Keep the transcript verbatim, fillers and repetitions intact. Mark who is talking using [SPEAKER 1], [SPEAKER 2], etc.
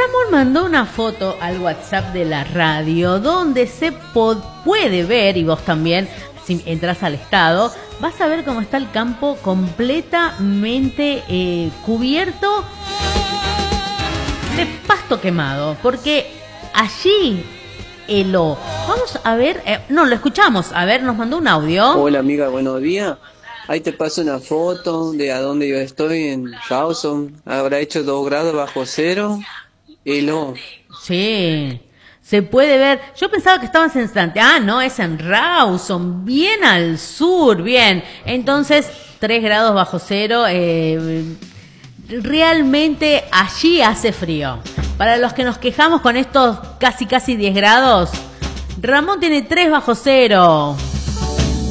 [SPEAKER 1] Ramón mandó una foto al WhatsApp de la radio donde se po- puede ver, y vos también, si entras al estado, vas a ver cómo está el campo completamente eh, cubierto de pasto quemado, porque allí heló. Vamos a ver, eh, no, lo escuchamos, a ver, nos mandó un audio.
[SPEAKER 2] Hola amiga, buenos días. Ahí te paso una foto de a dónde yo estoy en Rawson. Habrá hecho dos grados bajo cero. Hello.
[SPEAKER 1] Sí, se puede ver. Yo pensaba que estabas en Santiago. Ah, no, es en Rawson, bien al sur, bien. Entonces, tres grados bajo cero. Eh, realmente allí hace frío. Para los que nos quejamos con estos casi casi diez grados, Ramón tiene tres bajo cero.